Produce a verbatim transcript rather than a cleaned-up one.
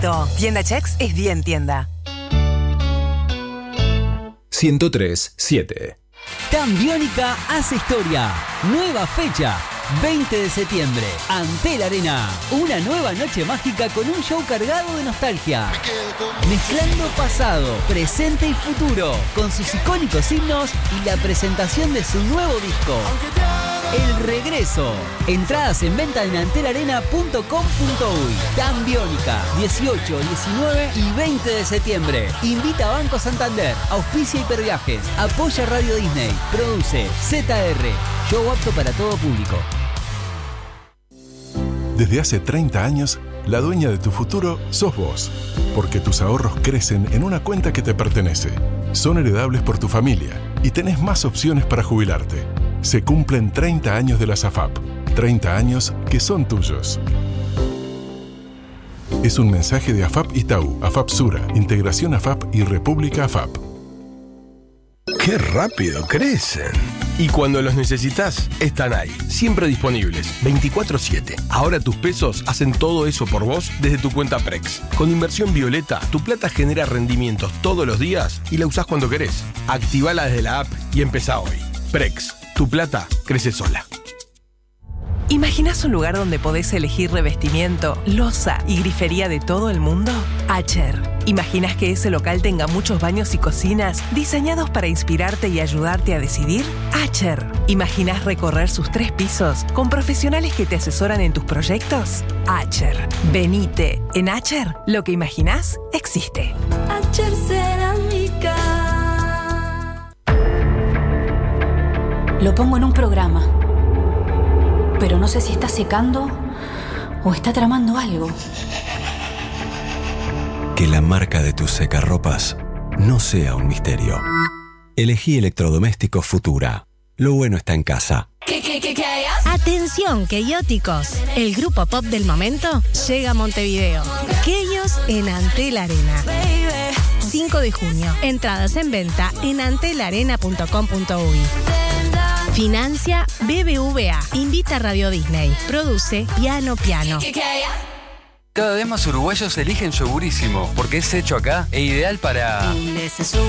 Tienda Chex es bien tienda. ciento tres siete. Tan Biónica hace historia. Nueva fecha. veinte de septiembre. Antel Arena. Una nueva noche mágica con un show cargado de nostalgia. Mezclando pasado, presente y futuro. Con sus icónicos himnos y la presentación de su nuevo disco. El regreso. Entradas en venta en antel arena punto com punto uy. Tan Biónica. dieciocho, diecinueve y veinte de septiembre. Invita a Banco Santander. Auspicia Hiperviajes. Apoya Radio Disney. Produce Z R. Show apto para todo público. Desde hace treinta años, la dueña de tu futuro sos vos. Porque tus ahorros crecen en una cuenta que te pertenece. Son heredables por tu familia y tenés más opciones para jubilarte. Se cumplen treinta años de las A F A P. treinta años que son tuyos. Es un mensaje de A F A P Itaú, A F A P Sura, Integración A F A P y República A F A P. ¡Qué rápido crecen! Y cuando los necesitas, están ahí, siempre disponibles, veinticuatro siete. Ahora tus pesos hacen todo eso por vos desde tu cuenta Prex. Con Inversión Violeta, tu plata genera rendimientos todos los días y la usás cuando querés. Activala desde la app y empezá hoy. Prex, tu plata crece sola. ¿Imaginás un lugar donde podés elegir revestimiento, loza y grifería de todo el mundo? Acher. ¿Imaginás que ese local tenga muchos baños y cocinas diseñados para inspirarte y ayudarte a decidir? Acher. ¿Imaginás recorrer sus tres pisos con profesionales que te asesoran en tus proyectos? Acher. Venite. En Acher, lo que imaginás existe. Acher Cerámica. Lo pongo en un programa, pero no sé si está secando o está tramando algo. Que la marca de tus secarropas no sea un misterio. Elegí electrodomésticos Futura. Lo bueno está en casa. ¿Qué, qué, qué, qué? Atención, queyóticos. El grupo pop del momento llega a Montevideo. Queyos en Antel Arena. cinco de junio. Entradas en venta en antel arena punto com punto uy. Financia B B V A. Invita a Radio Disney. Produce Piano Piano. Cada vez más uruguayos eligen Yogurísimo porque es hecho acá e ideal para...